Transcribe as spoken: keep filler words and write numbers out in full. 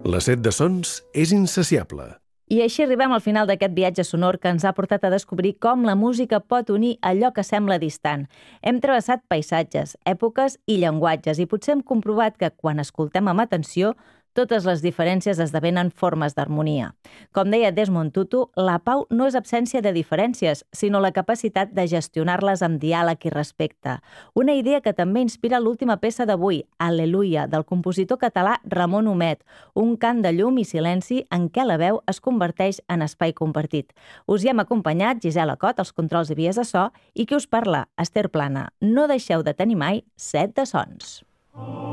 La set de sons és insaciable. I així arribem al final d'aquest viatge sonor que ens ha portat a descobrir com la música pot unir allò que sembla distant. Hem travessat paisatges, èpoques i llenguatges i potser hem comprovat que quan escoltem amb atenció totes les diferències esdevenen formes d'harmonia. Com deia Desmond Tutu, la pau no és absència de diferències, sinó la capacitat de gestionar-les amb diàleg i respecte. Una idea que també inspira l'última peça d'avui, Al·leluia, del compositor català Ramon Humet, un cant de llum i silenci en què la veu es converteix en espai compartit. Us hi hem acompanyat Gisela Cot, als controls i vies de so, i qui us parla, Esther Plana. No deixeu de tenir mai set de sons.